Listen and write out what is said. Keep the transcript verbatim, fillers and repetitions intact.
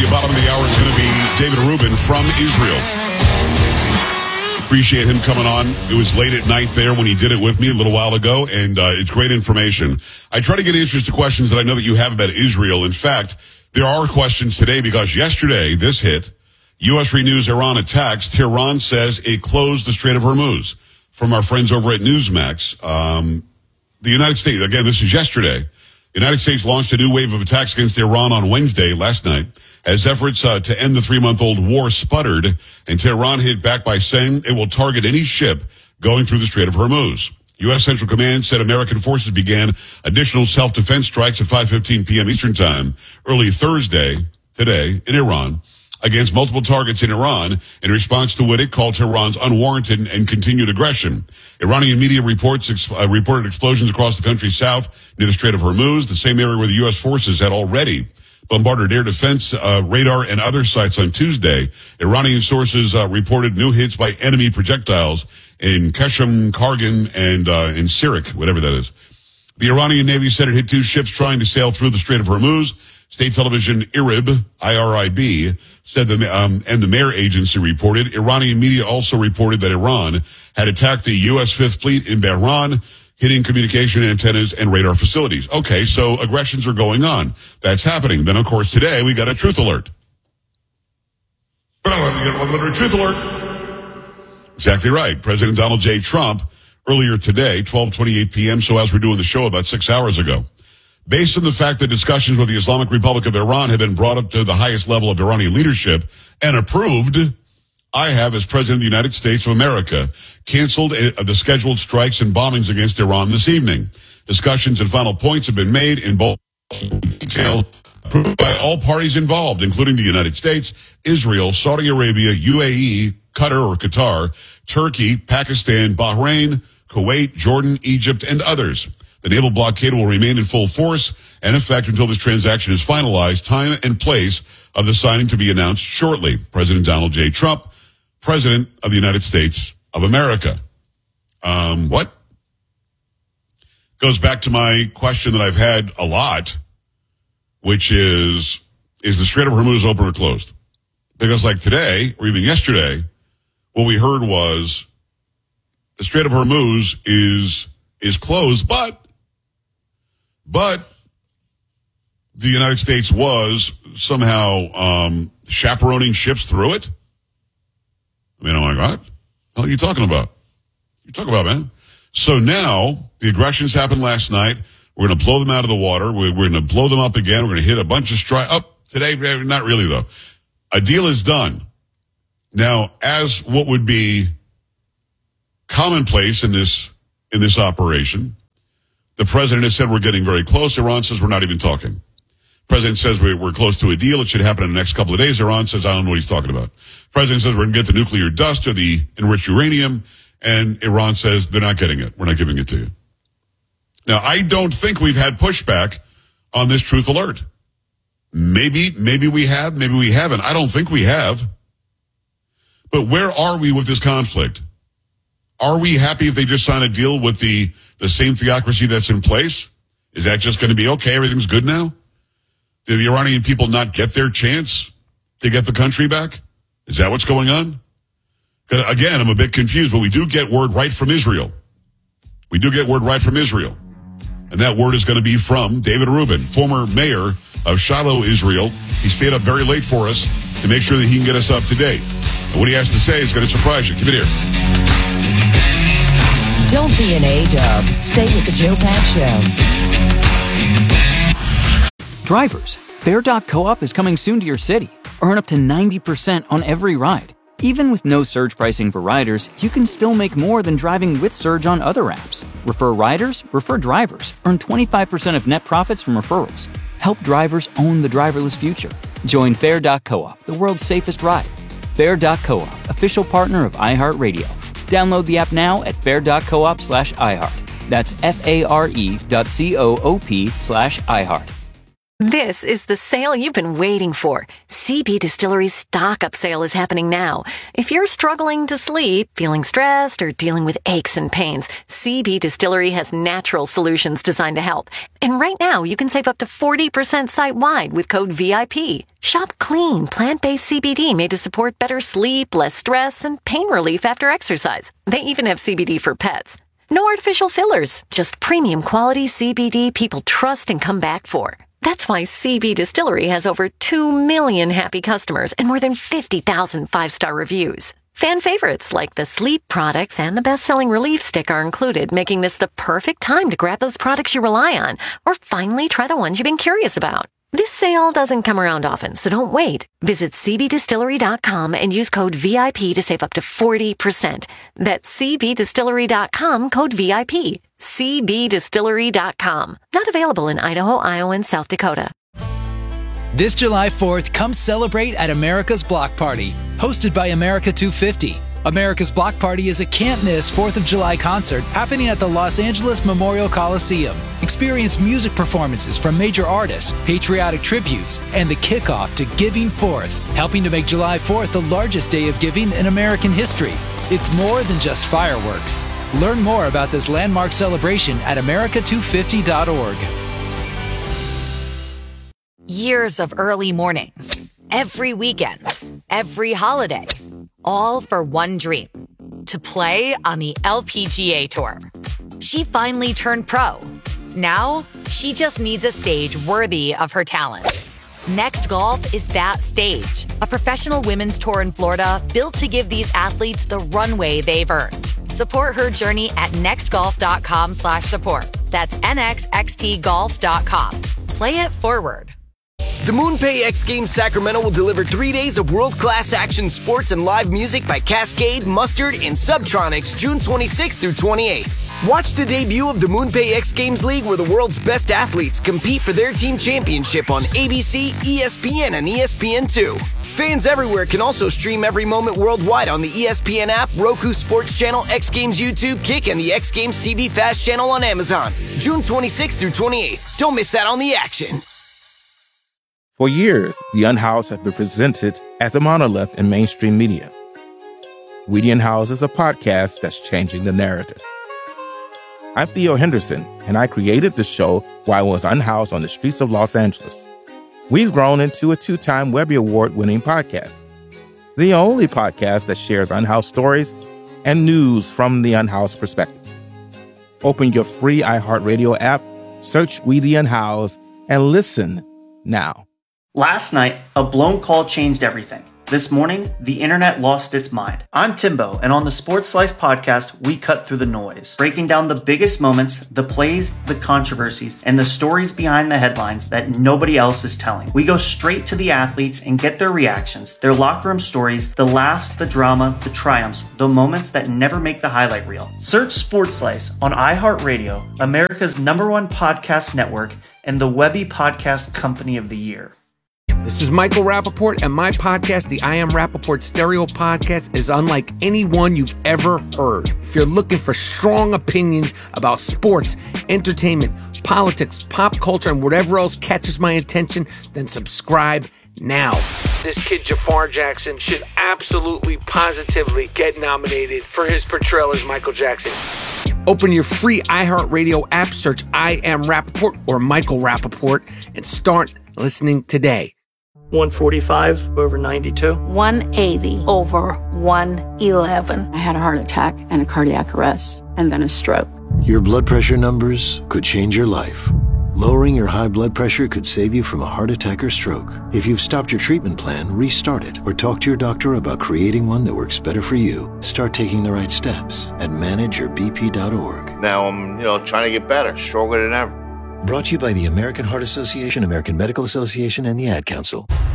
the bottom of the hour is going to be David Rubin from Israel. Appreciate him coming on. It was late at night there when he did it with me a little while ago, and uh, it's great information. I try to get answers to questions that I know that you have about Israel. In fact, there are questions today because yesterday, this hit, U S renews Iran attacks. Tehran says it closed the Strait of Hormuz. From our friends over at Newsmax, um, the United States, again, this is yesterday, the United States launched a new wave of attacks against Iran on Wednesday, last night, as efforts uh, to end the three-month-old war sputtered, and Tehran hit back by saying it will target any ship going through the Strait of Hormuz. U S Central Command said American forces began additional self-defense strikes at five fifteen p.m. Eastern Time early Thursday, today, in Iran, against multiple targets in Iran in response to what it called Tehran's unwarranted and continued aggression. Iranian media reports ex- uh, reported explosions across the country's south near the Strait of Hormuz, the same area where the U S forces had already bombarded air defense, uh, radar, and other sites on Tuesday. Iranian sources uh, reported new hits by enemy projectiles in Qasem, Kargan, and uh, in Sirik, whatever that is. The Iranian Navy said it hit two ships trying to sail through the Strait of Hormuz. State television I R I B, I R I B, said the, um, and the Mayor Agency reported. Iranian media also reported that Iran had attacked the U S Fifth Fleet in Bahrain, hitting communication antennas and radar facilities. Okay, so aggressions are going on. That's happening. Then, of course, today we got a truth alert. Truth alert. Exactly right. President Donald J. Trump, earlier today, twelve twenty-eight p.m., so as we're doing the show about six hours ago, based on the fact that discussions with the Islamic Republic of Iran have been brought up to the highest level of Iranian leadership and approved, I have, as President of the United States of America, canceled the scheduled strikes and bombings against Iran this evening. Discussions and final points have been made in both detail, approved by all parties involved, including the United States, Israel, Saudi Arabia, U A E, Qatar or Qatar, Turkey, Pakistan, Bahrain, Kuwait, Jordan, Egypt, and others. The naval blockade will remain in full force and effect until this transaction is finalized, time and place of the signing to be announced shortly. President Donald J. Trump, President of the United States of America. Um, what? Goes back to my question that I've had a lot, which is, is the Strait of Hormuz open or closed? Because like today, or even yesterday, what we heard was the Strait of Hormuz is, is closed, but But the United States was somehow um, chaperoning ships through it. I mean, I'm like, what? What are you talking about? What are you talking about, man? So now the aggressions happened last night. We're going to blow them out of the water. We're, we're going to blow them up again. We're going to hit a bunch of strikes. Up oh, today, not really, though. A deal is done. Now, as what would be commonplace in this in this operation, the president has said we're getting very close. Iran says we're not even talking. President says we're close to a deal. It should happen in the next couple of days. Iran says, I don't know what he's talking about. President says we're going to get the nuclear dust or the enriched uranium. And Iran says they're not getting it. We're not giving it to you. Now, I don't think we've had pushback on this truth alert. Maybe, maybe we have, maybe we haven't. I don't think we have. But where are we with this conflict? Are we happy if they just sign a deal with the the same theocracy that's in place? Is that just going to be okay? Everything's good now? Did the Iranian people not get their chance to get the country back? Is that what's going on? Again, I'm a bit confused, but we do get word right from Israel. We do get word right from Israel. And that word is going to be from David Rubin, former mayor of Shiloh, Israel. He stayed up very late for us to make sure that he can get us up to date. And what he has to say is going to surprise you. Keep it here. Don't be an A-dub. Stay with the Joe Pags Show. Drivers, Fair dot co-op is coming soon to your city. Earn up to ninety percent on every ride. Even with no surge pricing for riders, you can still make more than driving with Surge on other apps. Refer riders, refer drivers. Earn twenty-five percent of net profits from referrals. Help drivers own the driverless future. Join Fair dot co-op, the world's safest ride. Fair dot co-op, official partner of iHeartRadio. Download the app now at fair dot coop slash iHeart. That's F A R E dot C O O P slash iHeart. This is the sale you've been waiting for. C B Distillery's stock-up sale is happening now. If you're struggling to sleep, feeling stressed, or dealing with aches and pains, C B Distillery has natural solutions designed to help. And right now, you can save up to forty percent site-wide with code V I P. Shop clean, plant-based C B D made to support better sleep, less stress, and pain relief after exercise. They even have C B D for pets. No artificial fillers, just premium quality C B D people trust and come back for. That's why C B Distillery has over two million happy customers and more than fifty thousand five-star reviews. Fan favorites like the sleep products and the best-selling relief stick are included, making this the perfect time to grab those products you rely on or finally try the ones you've been curious about. This sale doesn't come around often, so don't wait. Visit C B distillery dot com and use code V I P to save up to forty percent. That's C B distillery dot com, code V I P. C B distillery dot com. Not available in Idaho, Iowa, and South Dakota. This July fourth, come celebrate at America's Block Party, hosted by America two fifty. America's Block Party is a can't-miss fourth of July concert happening at the Los Angeles Memorial Coliseum. Experience music performances from major artists, patriotic tributes, and the kickoff to Giving Fourth, helping to make July fourth the largest day of giving in American history. It's more than just fireworks. Learn more about this landmark celebration at america two fifty dot org. Years of early mornings, every weekend, every holiday, all for one dream, to play on the L P G A Tour. She finally turned pro. Now, she just needs a stage worthy of her talent. Next Golf is that stage, a professional women's tour in Florida built to give these athletes the runway they've earned. Support her journey at nextgolf.com slash support. That's N X X T golf dot com. Play it forward. The MoonPay X Games Sacramento will deliver three days of world-class action sports and live music by Cascade, Mustard, and Subtronics June twenty-sixth through twenty-eighth. Watch the debut of the MoonPay X Games League, where the world's best athletes compete for their team championship on A B C, E S P N, and E S P N two. Fans everywhere can also stream every moment worldwide on the E S P N app, Roku Sports Channel, X Games YouTube, Kick, and the X Games T V Fast channel on Amazon. June twenty-sixth through twenty-eighth. Don't miss out on the action. For years, The Unhoused has been presented as a monolith in mainstream media. We The Unhoused is a podcast that's changing the narrative. I'm Theo Henderson, and I created the show while I was unhoused on the streets of Los Angeles. We've grown into a two-time Webby Award-winning podcast, the only podcast that shares unhoused stories and news from the unhoused perspective. Open your free iHeartRadio app, search We The Unhoused, and listen now. Last night, a blown call changed everything. This morning, the internet lost its mind. I'm Timbo, and on the Sports Slice podcast, we cut through the noise, breaking down the biggest moments, the plays, the controversies, and the stories behind the headlines that nobody else is telling. We go straight to the athletes and get their reactions, their locker room stories, the laughs, the drama, the triumphs, the moments that never make the highlight reel. Search Sports Slice on iHeartRadio, America's number one podcast network, and the Webby Podcast Company of the Year. This is Michael Rappaport, and my podcast, the I Am Rappaport Stereo Podcast, is unlike any one you've ever heard. If you're looking for strong opinions about sports, entertainment, politics, pop culture, and whatever else catches my attention, then subscribe now. This kid, Jafar Jackson, should absolutely, positively get nominated for his portrayal as Michael Jackson. Open your free iHeartRadio app, search I Am Rappaport or Michael Rappaport, and start listening today. one forty-five over ninety-two. one eighty over one eleven. I had a heart attack and a cardiac arrest and then a stroke. Your blood pressure numbers could change your life. Lowering your high blood pressure could save you from a heart attack or stroke. If you've stopped your treatment plan, restart it or talk to your doctor about creating one that works better for you. Start taking the right steps at manage your b p dot org. Now I'm, you know, trying to get better, stronger than ever. Brought to you by the American Heart Association, American Medical Association, and the Ad Council.